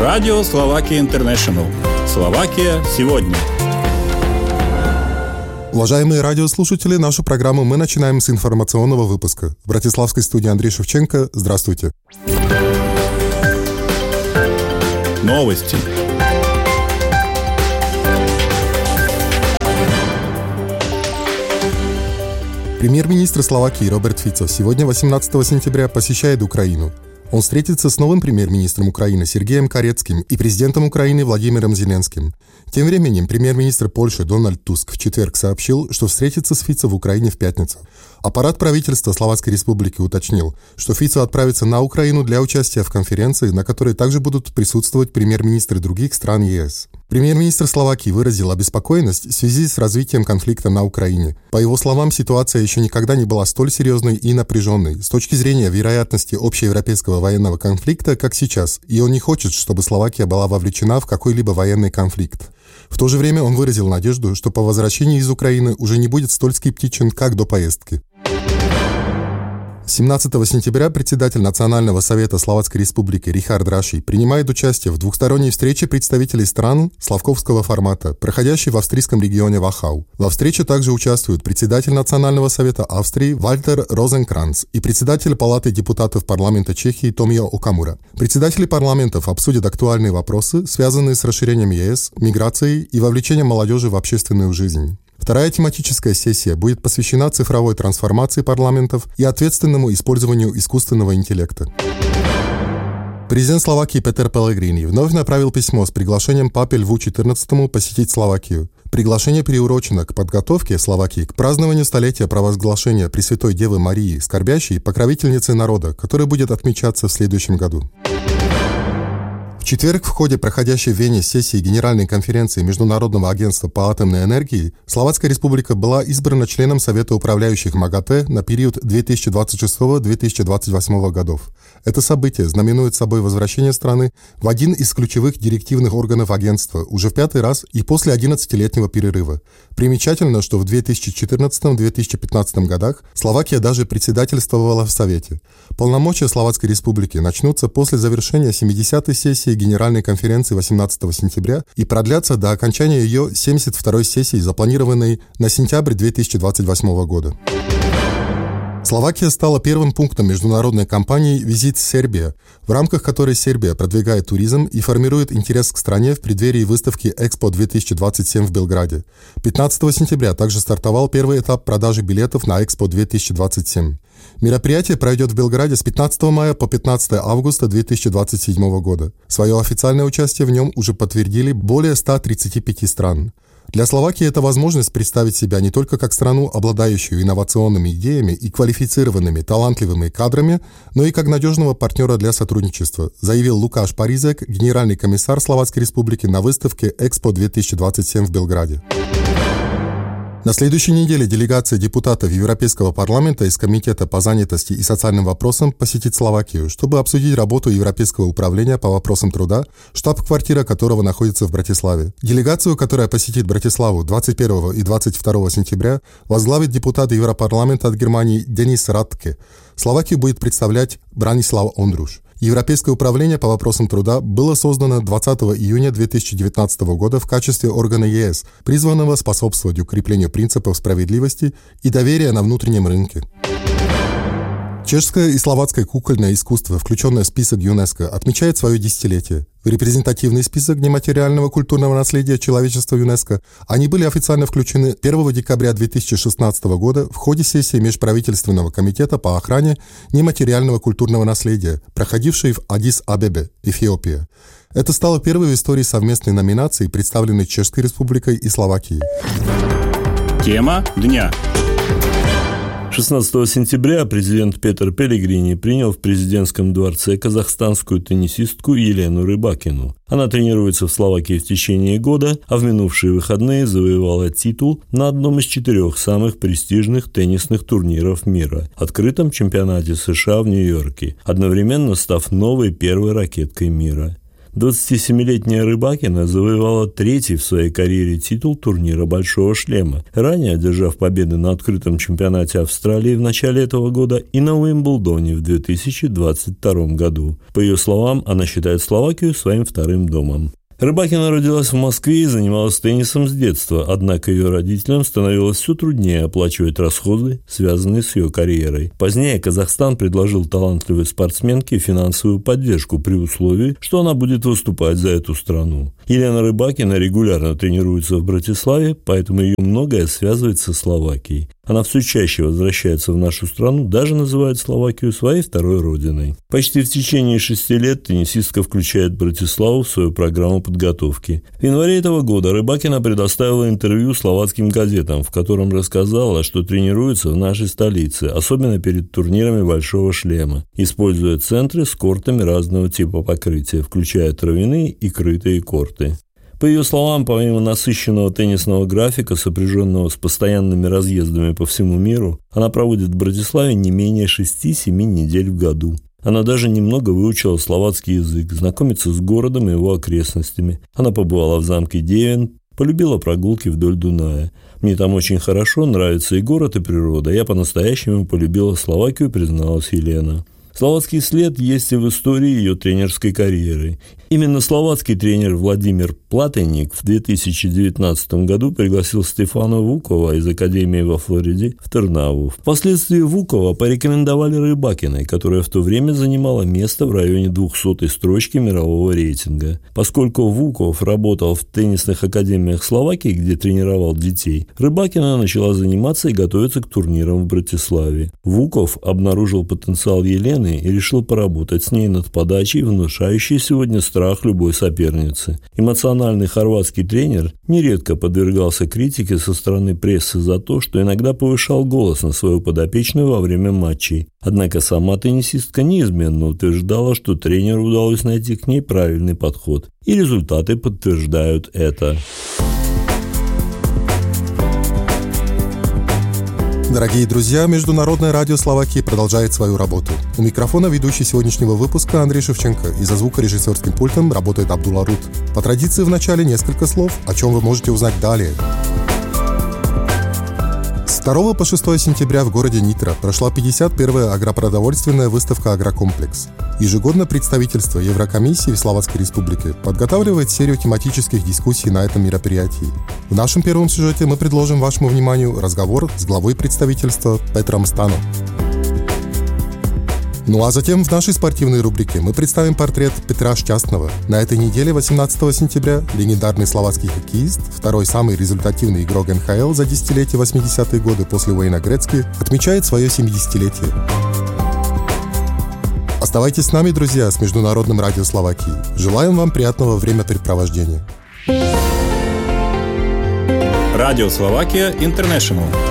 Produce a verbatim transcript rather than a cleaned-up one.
Радио Словакия Интернешнл. Словакия сегодня. Уважаемые радиослушатели, нашу программу мы начинаем с информационного выпуска. В братиславской студии Андрей Шевченко. Здравствуйте. Новости. Премьер-министр Словакии Роберт Фицо сегодня, восемнадцатого сентября, посещает Украину. Он встретится с новым премьер-министром Украины Сергеем Карецким и президентом Украины Владимиром Зеленским. Тем временем премьер-министр Польши Дональд Туск в четверг сообщил, что встретится с Фицо в Украине в пятницу. Аппарат правительства Словацкой Республики уточнил, что Фицо отправится на Украину для участия в конференции, на которой также будут присутствовать премьер-министры других стран ЕС. Премьер-министр Словакии выразил обеспокоенность в связи с развитием конфликта на Украине. По его словам, ситуация еще никогда не была столь серьезной и напряженной с точки зрения вероятности общеевропейского военного конфликта, как сейчас, и он не хочет, чтобы Словакия была вовлечена в какой-либо военный конфликт. В то же время он выразил надежду, что по возвращении из Украины уже не будет столь скептичен, как до поездки. семнадцатого сентября председатель Национального совета Словацкой Республики Рихард Раши принимает участие в двухсторонней встрече представителей стран славковского формата, проходящей в австрийском регионе Вахау. Во встрече также участвуют председатель Национального совета Австрии Вальтер Розенкранц и председатель Палаты депутатов парламента Чехии Томио Окамура. Председатели парламентов обсудят актуальные вопросы, связанные с расширением ЕС, миграцией и вовлечением молодежи в общественную жизнь. Вторая тематическая сессия будет посвящена цифровой трансформации парламентов и ответственному использованию искусственного интеллекта. Президент Словакии Петер Пелегрини вновь направил письмо с приглашением папе Льву четырнадцатому посетить Словакию. Приглашение приурочено к подготовке Словакии к празднованию столетия провозглашения Пресвятой Девы Марии, скорбящей покровительницы народа, который будет отмечаться в следующем году. В четверг в ходе проходящей в Вене сессии Генеральной конференции Международного агентства по атомной энергии Словацкая Республика была избрана членом Совета управляющих МАГАТЭ на период две тысячи двадцать шестого — две тысячи двадцать восьмого годов. Это событие знаменует собой возвращение страны в один из ключевых директивных органов агентства уже в пятый раз и после одиннадцатилетнего перерыва. Примечательно, что в две тысячи четырнадцатом — две тысячи пятнадцатом годах Словакия даже председательствовала в Совете. Полномочия Словацкой Республики начнутся после завершения семидесятой сессии Генеральной конференции восемнадцатого сентября и продлятся до окончания ее семьдесят второй сессии, запланированной на сентябрь две тысячи двадцать восьмого года. Словакия стала первым пунктом международной кампании «Визит Сербия», в рамках которой Сербия продвигает туризм и формирует интерес к стране в преддверии выставки Экспо две тысячи двадцать семь в Белграде. пятнадцатого сентября также стартовал первый этап продажи билетов на Экспо две тысячи двадцать семь. Мероприятие пройдет в Белграде с пятнадцатого мая по пятнадцатого августа две тысячи двадцать седьмого года. Свое официальное участие в нем уже подтвердили более ста тридцати пяти стран. Для Словакии это возможность представить себя не только как страну, обладающую инновационными идеями и квалифицированными, талантливыми кадрами, но и как надежного партнера для сотрудничества, заявил Лукаш Паризек, генеральный комиссар Словацкой Республики на выставке Экспо две тысячи двадцать семь в Белграде. На следующей неделе делегация депутатов Европейского парламента из Комитета по занятости и социальным вопросам посетит Словакию, чтобы обсудить работу Европейского управления по вопросам труда, штаб-квартира которого находится в Братиславе. Делегацию, которая посетит Братиславу двадцать первого и двадцать второго сентября, возглавит депутат Европарламента от Германии Денис Радке. Словакию будет представлять Бранислав Ондруш. Европейское управление по вопросам труда было создано двадцатого июня две тысячи девятнадцатого года в качестве органа ЕС, призванного способствовать укреплению принципов справедливости и доверия на внутреннем рынке. Чешское и словацкое кукольное искусство, включенное в список ЮНЕСКО, отмечает свое десятилетие. В репрезентативный список нематериального культурного наследия человечества ЮНЕСКО они были официально включены первого декабря две тысячи шестнадцатого года в ходе сессии Межправительственного комитета по охране нематериального культурного наследия, проходившей в Аддис-Абебе, Эфиопия. Это стало первой в истории совместной номинации, представленной Чешской Республикой и Словакией. Тема дня. шестнадцатого сентября президент Петер Пелегрини принял в президентском дворце казахстанскую теннисистку Елену Рыбакину. Она тренируется в Словакии в течение года, а в минувшие выходные завоевала титул на одном из четырех самых престижных теннисных турниров мира – открытом чемпионате США в Нью-Йорке, одновременно став новой первой ракеткой мира. двадцатисемилетняя Рыбакина завоевала третий в своей карьере титул турнира «Большого шлема», ранее одержав победы на открытом чемпионате Австралии в начале этого года и на Уимблдоне в две тысячи двадцать втором году. По ее словам, она считает Словакию своим вторым домом. Рыбакина родилась в Москве и занималась теннисом с детства, однако ее родителям становилось все труднее оплачивать расходы, связанные с ее карьерой. Позднее Казахстан предложил талантливой спортсменке финансовую поддержку при условии, что она будет выступать за эту страну. Елена Рыбакина регулярно тренируется в Братиславе, поэтому ее многое связывает со Словакией. Она все чаще возвращается в нашу страну, даже называет Словакию своей второй родиной. Почти в течение шести лет теннисистка включает Братиславу в свою программу подготовки. В январе этого года Рыбакина предоставила интервью словацким газетам, в котором рассказала, что тренируется в нашей столице, особенно перед турнирами «Большого шлема», используя центры с кортами разного типа покрытия, включая травяные и крытые корты. По ее словам, помимо насыщенного теннисного графика, сопряженного с постоянными разъездами по всему миру, она проводит в Братиславе не менее шести-семи недель в году. Она даже немного выучила словацкий язык, знакомится с городом и его окрестностями. Она побывала в замке Девин, полюбила прогулки вдоль Дуная. «Мне там очень хорошо, нравится и город, и природа. Я по-настоящему полюбила Словакию», призналась Елена. Словацкий след есть и в истории ее тренерской карьеры. Именно словацкий тренер Владимир Платенник в две тысячи девятнадцатом году пригласил Стефана Вукова из Академии во Флориде в Тернаву. Впоследствии Вукова порекомендовали Рыбакиной, которая в то время занимала место в районе двухсотой строчки мирового рейтинга. Поскольку Вуков работал в теннисных академиях Словакии, где тренировал детей, Рыбакина начала заниматься и готовиться к турнирам в Братиславе. Вуков обнаружил потенциал Елены и решил поработать с ней над подачей, внушающей сегодня страх любой соперницы. Эмоциональный хорватский тренер нередко подвергался критике со стороны прессы за то, что иногда повышал голос на свою подопечную во время матчей. Однако сама теннисистка неизменно утверждала, что тренеру удалось найти к ней правильный подход. И результаты подтверждают это. Дорогие друзья, Международное радио Словакии продолжает свою работу. У микрофона ведущий сегодняшнего выпуска Андрей Шевченко, и за звукорежиссерским пультом работает Абдулла Рут. По традиции в начале несколько слов, о чем вы можете узнать далее. С второго по шестое сентября в городе Нитра прошла пятьдесят первая агропродовольственная выставка «Агрокомплекс». Ежегодно представительство Еврокомиссии в Словацкой Республике подготавливает серию тематических дискуссий на этом мероприятии. В нашем первом сюжете мы предложим вашему вниманию разговор с главой представительства Петром Станом. Ну а затем в нашей спортивной рубрике мы представим портрет Петра Щастного. На этой неделе, восемнадцатого сентября, легендарный словацкий хоккеист, второй самый результативный игрок эн ха эл за десятилетие восьмидесятые годы после Уэйна Грецки, отмечает свое семидесятилетие. Оставайтесь с нами, друзья, с Международным радио Словакии. Желаем вам приятного времяпрепровождения. Радио Словакия Интернешнл.